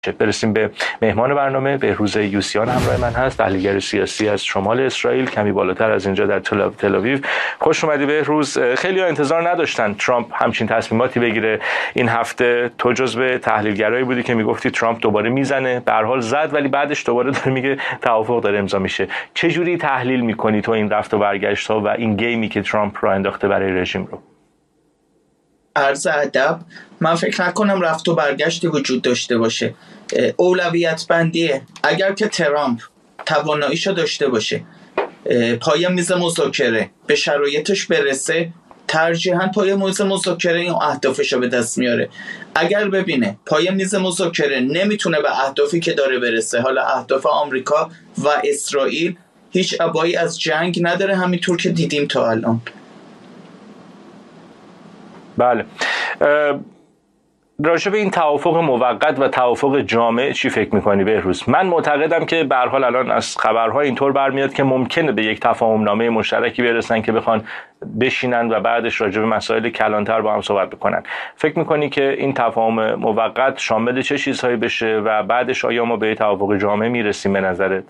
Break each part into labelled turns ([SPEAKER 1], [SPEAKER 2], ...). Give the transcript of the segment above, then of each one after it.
[SPEAKER 1] برسیم به مهمان برنامه. بهروز یوسیان همراه من هست، تحلیلگر سیاسی از شمال اسرائیل، کمی بالاتر از اینجا در تل آویو. خوش اومدی بهروز. خیلی‌ها انتظار نداشتن ترامپ همچین تصمیماتی بگیره این هفته. تو جزو تحلیلگرایی بودی که میگفتی ترامپ دوباره میزنه، به هر حال زد، ولی بعدش دوباره داره میگه توافق داره امضا میشه. چه جوری تحلیل میکنی تو این رفت و برگشت‌ها و این گیمی که ترامپ راه انداخته برای رژیم رو؟
[SPEAKER 2] عرض ادب، من فکر نکنم رفت و برگشتی وجود داشته باشه. اولویت بندیه. اگر که ترامپ تواناییشو داشته باشه پای میز مذاکره به شرایطش برسه، ترجیحاً پای میز مذاکره این اهدافشو به دست میاره. اگر ببینه پای میز مذاکره نمیتونه به اهدافی که داره برسه، حالا اهداف آمریکا و اسرائیل، هیچ ابایی از جنگ نداره، همینطور که دیدیم تا الان.
[SPEAKER 1] بله. راجع به این توافق موقت و توافق جامع چی فکر میکنی بهروز؟ من معتقدم که به هر حال الان از خبرها اینطور برمیاد که ممکنه به یک تفاهم نامه مشترکی برسن که بخوان بشینن و بعدش راجع به مسائل کلانتر با هم صحبت بکنن. فکر میکنی که این تفاهم موقت شامل چه چیزهایی بشه و بعدش آیا ما به توافق جامع میرسیم به نظرت؟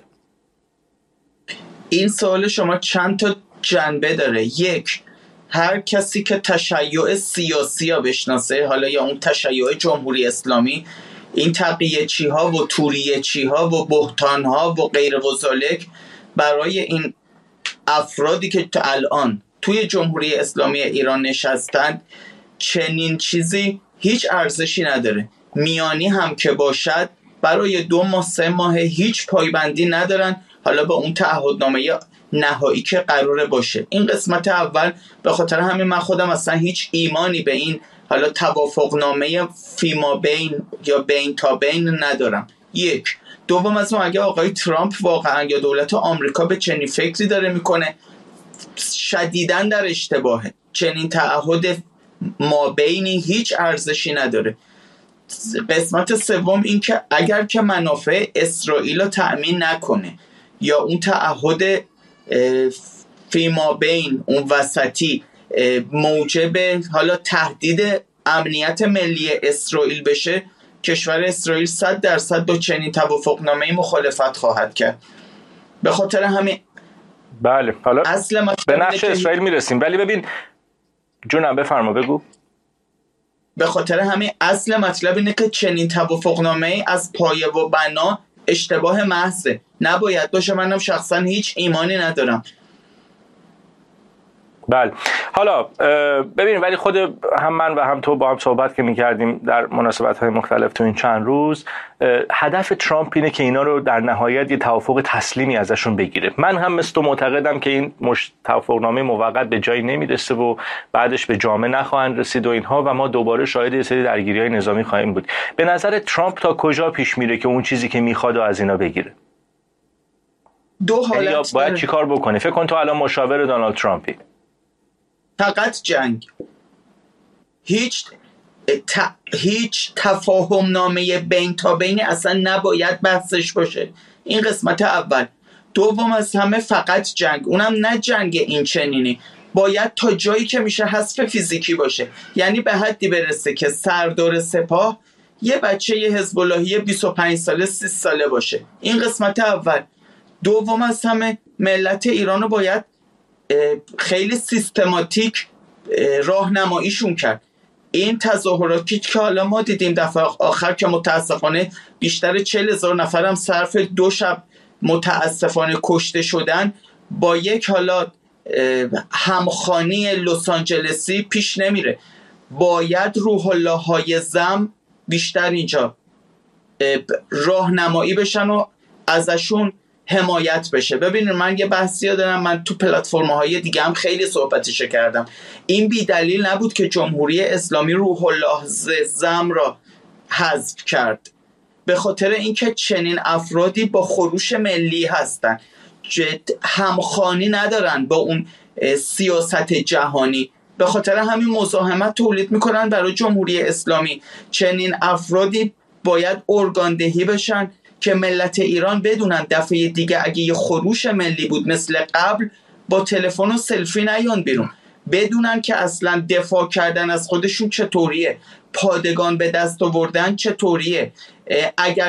[SPEAKER 2] این سوال شما چند تا جنبه داره. یک، هر کسی که تشیع سیاسی ها بشناسه، حالا یا اون تشیع جمهوری اسلامی، این تقیه چی ها و توریه چی ها و بهتان ها و غیر و ذالک، برای این افرادی که تا الان توی جمهوری اسلامی ایران نشستند چنین چیزی هیچ ارزشی نداره. میانی هم که باشد برای 2 ماه 3 ماه هیچ پایبندی ندارن، حالا به اون تعهدنامه نهایی که قراره باشه. این قسمت اول. به خاطر همین من خودم اصلا هیچ ایمانی به این حالا توافقنامه فیما بین یا بین تا بین ندارم. یک. دوم، از اون اگه آقای ترامپ واقعا یا دولت آمریکا به چنین فکری داره میکنه، شدیداً در اشتباهه. چنین تعهد ما بینی هیچ ارزشی نداره. قسمت سوم، این که اگر که منافع اسرائیل رو تأمین نکنه یا اون تعهد فیما بین اون وسطی موجب حالا تهدید امنیت ملی اسرائیل بشه، کشور اسرائیل 100% با چنین توافقنامه‌ای مخالفت خواهد کرد. به خاطر همین
[SPEAKER 1] بله، حالا به نقش اسرائیل میرسیم، ولی ببین جونم بفرما بگو.
[SPEAKER 2] به خاطر همین اصل مطلب اینه که چنین توافقنامه‌ای از پایه و بنا اشتباه محضه، نباید باشه. منم شخصا هیچ ایمانی ندارم.
[SPEAKER 1] بله، حالا ببینیم، ولی خود هم من و هم تو با هم صحبت که می‌کردیم در مناسبت‌های مختلف تو این چند روز، هدف ترامپ اینه که اینا رو در نهایت یه توافق تسلیمی ازشون بگیره. من هم مثل تو معتقدم که این توافقنامه موقت به جایی نمیرسه و بعدش به جامعه نخواهند رسید و اینها، و ما دوباره شاهد یه سری درگیری‌های نظامی خواهیم بود. به نظر ترامپ تا کجا پیش میره که اون چیزی که میخواد از اینا بگیره؟
[SPEAKER 2] دو حالت
[SPEAKER 1] باید چیکار بکنه؟ فکر کن تو الان مشاور دونالد ترامپی.
[SPEAKER 2] فقط جنگ. هیچ تفاهم نامه بین تا بینی اصلا نباید بحثش باشه. این قسمت اول. دوم از همه فقط جنگ، اونم نه جنگ این چنینی، باید تا جایی که میشه حذف فیزیکی باشه. یعنی به حدی برسه که سردار سپاه یه بچه حزب اللهی 25 ساله 30 ساله باشه. این قسمت اول. دوم از همه ملت ایرانو باید خیلی سیستماتیک راهنماییشون کرد. این تظاهراتی که حالا ما دیدیم دفعه آخر که متاسفانه بیشتر 40,000 نفر هم صرف 2 شب متاسفانه کشته شدن، با یک حالا همخوانی لس آنجلسی پیش نمیره. باید روح الله های زم بیشتر اینجا راهنمایی بشن و ازشون حمایت بشه. ببینید، من یه بحثی دارم، من تو پلتفرم‌های دیگه هم خیلی صحبتش کردم. این بی دلیل نبود که جمهوری اسلامی روح الله زم را حذف کرد، به خاطر اینکه چنین افرادی با خروش ملی هستن، همخوانی ندارن با اون سیاست جهانی، به خاطر همین مزاحمت تولید میکنن برای جمهوری اسلامی. چنین افرادی باید ارگاندهی بشن که ملت ایران بدونن دفعه دیگه اگه یه خروش ملی بود مثل قبل، با تلفن و سلفی نیان بیرون، بدونن که اصلا دفاع کردن از خودشون چطوریه، پادگان به دست آوردن چطوریه. اگر